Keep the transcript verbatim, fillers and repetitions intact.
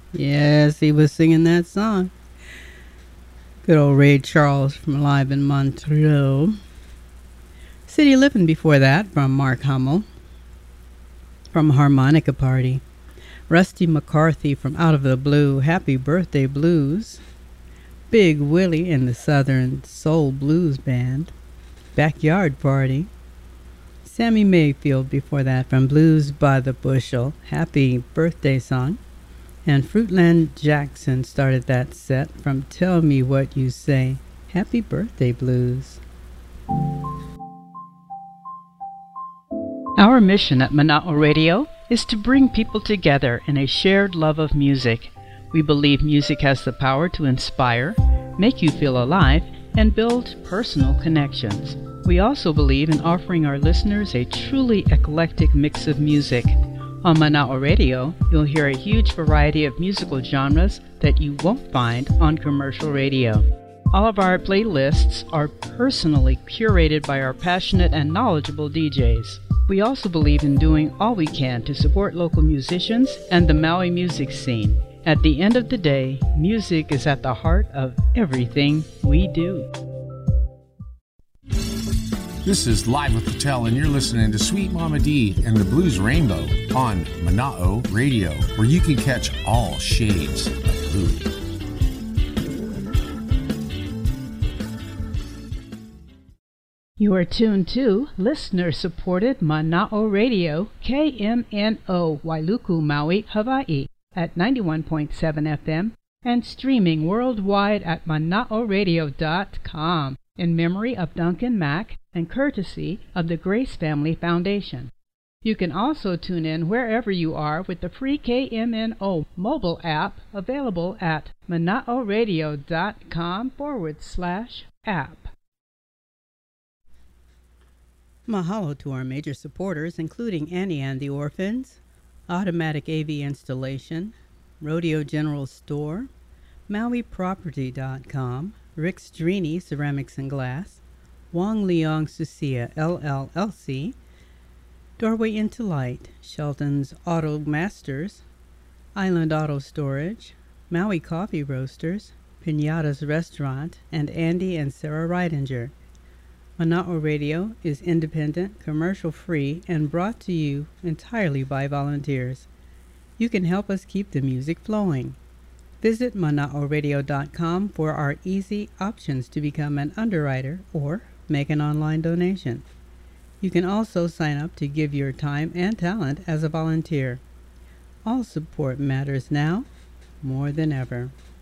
Yes, he was singing that song. Good old Ray Charles from Live in Montreux. City Living before that from Mark Hummel from Harmonica Party. Rusty McCarthy from Out of the Blue, Happy Birthday Blues. Big Willie and the Southern Soul Blues Band. Backyard Party. Sammy Mayfield before that from Blues by the Bushel, Happy Birthday Song. And Fruitland Jackson started that set from Tell Me What You Say, Happy Birthday Blues. Our mission at Mana'o Radio is to bring people together in a shared love of music. We believe music has the power to inspire, make you feel alive, and build personal connections. We also believe in offering our listeners a truly eclectic mix of music. On Mana'o Radio, you'll hear a huge variety of musical genres that you won't find on commercial radio. All of our playlists are personally curated by our passionate and knowledgeable D Js. We also believe in doing all we can to support local musicians and the Maui music scene. At the end of the day, music is at the heart of everything we do. This is Live with Patel, and you're listening to Sweet Mama D and the Blues Rainbow on Mana'o Radio, where you can catch all shades of blue. You are tuned to listener-supported Mana'o Radio, K M N O, Wailuku, Maui, Hawaii, at ninety-one point seven F M and streaming worldwide at mana'o radio dot com in memory of Duncan Mack and courtesy of the Grace Family Foundation. You can also tune in wherever you are with the free K M N O mobile app available at mana'o radio dot com forward slash app. Mahalo to our major supporters, including Annie and the Orphans, Automatic A V Installation, Rodeo General Store, Maui Property dot com, Rick Strini Ceramics and Glass, Wong Leong Susia L L L C, Doorway into Light, Shelton's Auto Masters, Island Auto Storage, Maui Coffee Roasters, Pinata's Restaurant, and Andy and Sarah Reidinger. Mana'o Radio is independent, commercial-free, and brought to you entirely by volunteers. You can help us keep the music flowing. Visit mana'o radio dot com for our easy options to become an underwriter or make an online donation. You can also sign up to give your time and talent as a volunteer. All support matters now more than ever.